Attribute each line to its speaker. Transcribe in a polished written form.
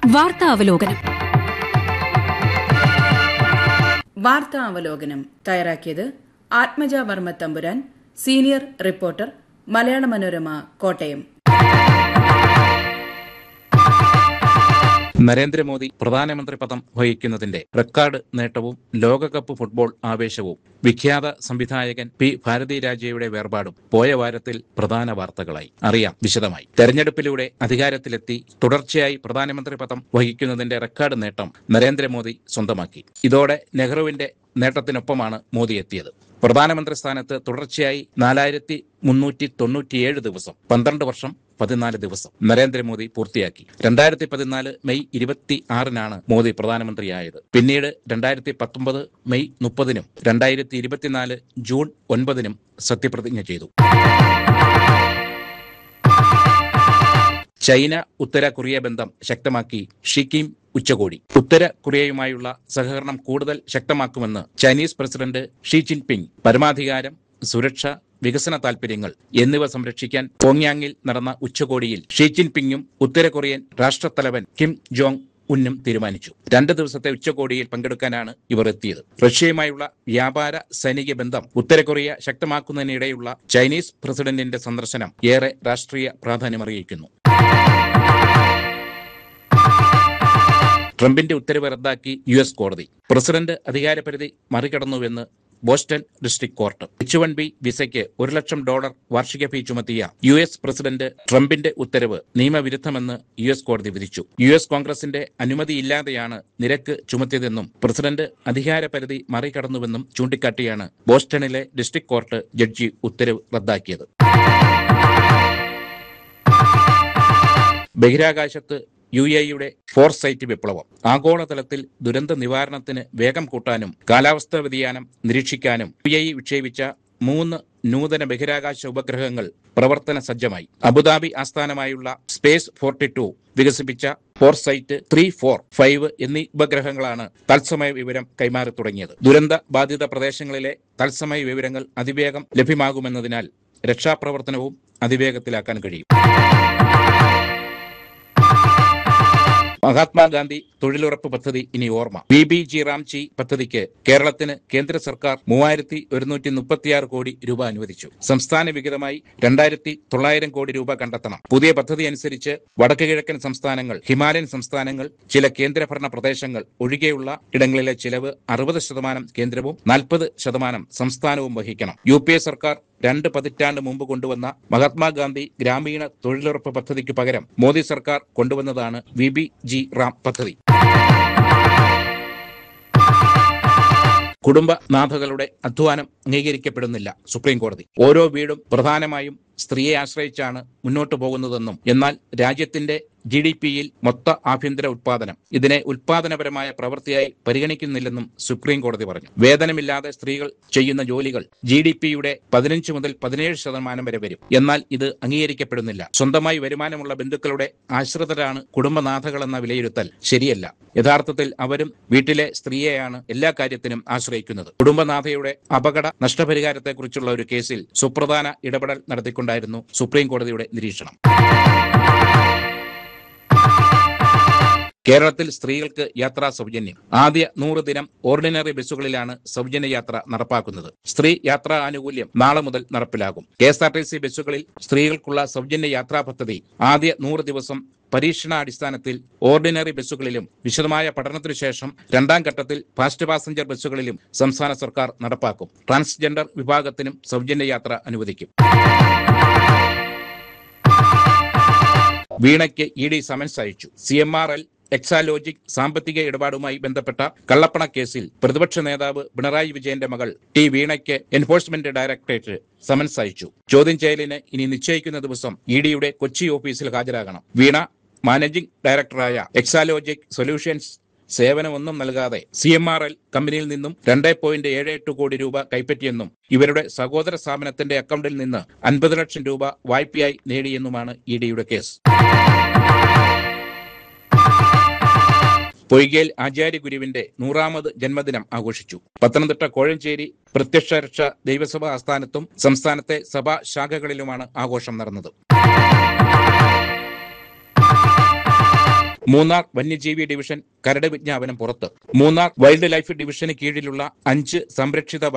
Speaker 1: വാർത്താ അവലോകനം.
Speaker 2: വാർത്താ അവലോകനം തയ്യാറാക്കിയത് ആത്മജ വർമ്മ തമ്പുരാൻ, സീനിയർ റിപ്പോർട്ടർ, മലയാള മനോരമ, കോട്ടയം.
Speaker 3: നരേന്ദ്രമോദി പ്രധാനമന്ത്രി പദം വഹിക്കുന്നതിന്റെ റെക്കോർഡ് നേട്ടവും ലോകകപ്പ് ഫുട്ബോൾ ആവേശവും വിഖ്യാത സംവിധായകൻ പി ഭാരതിരാജയുടെ വേർപാടും പോയ വാരത്തിൽ പ്രധാന വാർത്തകളായി. അറിയാം വിശദമായി. തെരഞ്ഞെടുപ്പിലൂടെ അധികാരത്തിലെത്തി തുടർച്ചയായി പ്രധാനമന്ത്രി പദം വഹിക്കുന്നതിന്റെ റെക്കോർഡ് നേട്ടം നരേന്ദ്രമോദി സ്വന്തമാക്കി. ഇതോടെ നെഹ്റുവിന്റെ നേട്ടത്തിനൊപ്പമാണ് മോദി എത്തിയത്. പ്രധാനമന്ത്രി സ്ഥാനത്ത് തുടർച്ചയായി 4397 ദിവസം, 12 വർഷം 14 ദിവസം നരേന്ദ്രമോദി പൂർത്തിയാക്കി. 2014 മെയ് 26-നാണ് മോദി പ്രധാനമന്ത്രിയായത്. പിന്നീട് 2019 മെയ് 30-നും 2024 ജൂൺ 9-നും സത്യപ്രതിജ്ഞ ചെയ്തു. ചൈന ഉത്തര കൊറിയ ബന്ധം ശക്തമാക്കി ഷി കിം ഉച്ചകോടി. ഉത്തര കൊറിയയുമായുള്ള സഹകരണം കൂടുതൽ ശക്തമാക്കുമെന്ന് ചൈനീസ് പ്രസിഡന്റ് ഷി ജിൻപിങ്. പരമാധികാരം, സുരക്ഷ, വികസന താൽപര്യങ്ങൾ എന്നിവ സംരക്ഷിക്കാൻ പോങ്യാങ്ങിൽ നടന്ന ഉച്ചകോടിയിൽ ഷി ജിൻപിങ്ങും ഉത്തര കൊറിയൻ രാഷ്ട്രത്തലവൻ കിം ജോങ് ഉന്നും തീരുമാനിച്ചു. 2 ദിവസത്തെ ഉച്ചകോടിയിൽ പങ്കെടുക്കാനാണ് ഇവർ എത്തിയത്. റഷ്യയുമായുള്ള വ്യാപാര സൈനിക ബന്ധം ഉത്തര കൊറിയ ശക്തമാക്കുന്നതിനിടെയുള്ള ചൈനീസ് പ്രസിഡന്റിന്റെ സന്ദർശനം ഏറെ രാഷ്ട്രീയ പ്രാധാന്യമറിയിക്കുന്നു. ട്രംപിന്റെ ഉത്തരവ് റദ്ദാക്കി US കോടതി. President അധികാരപരിധി മറികടന്നുവെന്ന് Boston district court. H-1B വിസയ്ക്ക് $1,00,000 വാർഷിക ഫീ ചുമത്തിയ US പ്രസിഡന്റ് ട്രംപിന്റെ ഉത്തരവ് നിയമവിരുദ്ധമെന്ന് US കോടതി വിധിച്ചു. US കോൺഗ്രസിന്റെ അനുമതിയില്ലാതെയാണ് നിരക്ക് ചുമത്തിയതെന്നും പ്രസിഡന്റ് അധികാരപരിധി മറികടന്നുവെന്നും ചൂണ്ടിക്കാട്ടിയാണ് ബോസ്റ്റണിലെ ഡിസ്ട്രിക്ട് കോർട്ട് ജഡ്ജി ഉത്തരവ് റദ്ദാക്കിയത്. ബഹിരാകാശത്ത് UAE-യുടെ ഫോർസൈറ്റ് വിപ്ലവം. ആഗോളതലത്തിൽ ദുരന്ത നിവാരണത്തിന് വേഗം കൂട്ടാനും കാലാവസ്ഥാ വ്യതിയാനം നിരീക്ഷിക്കാനും UAE വിക്ഷേപിച്ച 3 നൂതന ബഹിരാകാശ ഉപഗ്രഹങ്ങൾ പ്രവർത്തന സജ്ജമായി. അബുദാബി ആസ്ഥാനമായുള്ള സ്പേസ് 42 വികസിപ്പിച്ച ഫോർസൈറ്റ് 3, 4, 5 എന്നീ ഉപഗ്രഹങ്ങളാണ് തത്സമയ വിവരം കൈമാറി തുടങ്ങിയത്. ദുരന്ത ബാധിത പ്രദേശങ്ങളിലെ തത്സമയ വിവരങ്ങൾ അതിവേഗം ലഭ്യമാകുമെന്നതിനാൽ രക്ഷാപ്രവർത്തനവും അതിവേഗത്തിലാക്കാൻ കഴിയും. മഹാത്മാഗാന്ധി തൊഴിലുറപ്പ് പദ്ധതി ഇനി ഓർമ്മ. BBG റാംജി പദ്ധതിക്ക് കേരളത്തിന് കേന്ദ്ര സർക്കാർ 3136 കോടി രൂപ അനുവദിച്ചു. സംസ്ഥാന വിഹിതമായി 2900 കോടി രൂപ കണ്ടെത്തണം. പുതിയ പദ്ധതി അനുസരിച്ച് വടക്ക് കിഴക്കൻ സംസ്ഥാനങ്ങൾ, ഹിമാലയൻ സംസ്ഥാനങ്ങൾ, ചില കേന്ദ്രഭരണ പ്രദേശങ്ങൾ ഒഴികെയുള്ള ഇടങ്ങളിലെ ചിലവ് 60% കേന്ദ്രവും 40% സംസ്ഥാനവും വഹിക്കണം. UPA സർക്കാർ 2 പതിറ്റാണ്ട് മുമ്പ് കൊണ്ടുവന്ന മഹാത്മാഗാന്ധി ഗ്രാമീണ തൊഴിലുറപ്പ് പദ്ധതിക്ക് പകരം മോദി സർക്കാർ കൊണ്ടുവന്നതാണ് BBG റാം പദ്ധതി. കുടുംബനാഥകളുടെ അധ്വാനം അംഗീകരിക്കപ്പെടുന്നില്ല സുപ്രീം കോടതി. ഓരോ വീടും പ്രധാനമായും സ്ത്രീയെ ആശ്രയിച്ചാണ് മുന്നോട്ടു പോകുന്നതെന്നും എന്നാൽ രാജ്യത്തിന്റെ GDP-യിൽ മൊത്ത ആഭ്യന്തര ഉത്പാദനം ഇതിനെ ഉത്പാദനപരമായ പ്രവൃത്തിയായി പരിഗണിക്കുന്നില്ലെന്നും സുപ്രീം കോടതി പറഞ്ഞു. വേതനമില്ലാതെ സ്ത്രീകൾ ചെയ്യുന്ന ജോലികൾ GDP-യുടെ 15 മുതൽ 17% വരെ വരും. എന്നാൽ ഇത് അംഗീകരിക്കപ്പെടുന്നില്ല. സ്വന്തമായി വരുമാനമുള്ള ബന്ധുക്കളുടെ ആശ്രിതരാണ് കുടുംബനാഥകളെന്ന വിലയിരുത്തൽ ശരിയല്ല. യഥാർത്ഥത്തിൽ അവരും വീട്ടിലെ സ്ത്രീയെയാണ് എല്ലാ കാര്യത്തിനും ആശ്രയിക്കുന്നത്. കുടുംബനാഥയുടെ അപകട നഷ്ടപരിഹാരത്തെക്കുറിച്ചുള്ള ഒരു കേസിൽ സുപ്രധാന ഇടപെടൽ നടത്തിക്കൊണ്ടായിരുന്നു സുപ്രീം കോടതിയുടെ നിരീക്ഷണം. കേരളത്തിൽ സ്ത്രീകൾക്ക് യാത്രാ സൗജന്യം. ആദ്യ 100 ദിനം ഓർഡിനറി ബസ്സുകളിലാണ് സൗജന്യ യാത്ര നടപ്പാക്കുന്നത്. സ്ത്രീ യാത്രാ ആനുകൂല്യം നാളെ മുതൽ നടപ്പിലാകും. KSRTC ബസ്സുകളിൽ സ്ത്രീകൾക്കുള്ള സൗജന്യ യാത്രാ പദ്ധതി ആദ്യ 100 ദിവസം പരീക്ഷണാടിസ്ഥാനത്തിൽ ഓർഡിനറി ബസ്സുകളിലും വിശദമായ പഠനത്തിനു ശേഷം 2ാം ഘട്ടത്തിൽ ഫാസ്റ്റ് പാസഞ്ചർ ബസ്സുകളിലും സംസ്ഥാന സർക്കാർ നടപ്പാക്കും. ട്രാൻസ്ജെൻഡർ വിഭാഗത്തിനും സൗജന്യ യാത്ര അനുവദിക്കും. വീണയ്ക്ക് ED സമൻസ് അയച്ചു. CMRL എക്സാലോജിക് സാമ്പത്തിക ഇടപാടുമായി ബന്ധപ്പെട്ട കള്ളപ്പണ കേസിൽ പ്രതിപക്ഷ നേതാവ് പിണറായി വിജയന്റെ മകൾ T വീണയ്ക്ക് എൻഫോഴ്സ്മെന്റ് ഡയറക്ടറേറ്റ് സമൻസ് അയച്ചു. ചോദ്യം ചെയ്യലിന് ഇനി നിശ്ചയിക്കുന്ന ദിവസം EDയുടെ കൊച്ചി ഓഫീസിൽ ഹാജരാകണം. വീണ മാനേജിംഗ് ഡയറക്ടറായ എക്സാലോജിക് സൊല്യൂഷൻസ് സേവനമൊന്നും നൽകാതെ CMRL കമ്പനിയിൽ നിന്നും 2.78 കോടി രൂപ കൈപ്പറ്റിയെന്നും ഇവരുടെ സഹോദര സ്ഥാപനത്തിന്റെ അക്കൗണ്ടിൽ നിന്ന് 50 ലക്ഷം രൂപ വായ്പയായി നേടിയെന്നുമാണ് EDയുടെ കേസ്. പൊയ്കയിൽ ആചാര്യഗുരുവിന്റെ 100ാമത് ജന്മദിനം ആഘോഷിച്ചു. പത്തനംതിട്ട കോഴഞ്ചേരി പ്രത്യക്ഷരക്ഷ ദൈവസഭ ആസ്ഥാനത്തും സംസ്ഥാനത്തെ സഭാ ശാഖകളിലുമാണ് ആഘോഷം നടന്നത്. മൂന്നാർ വന്യജീവി ഡിവിഷൻ കരട് വിജ്ഞാപനം പുറത്ത്. മൂന്നാർ വൈൽഡ് ലൈഫ് ഡിവിഷന് കീഴിലുള്ള 5 സംരക്ഷിത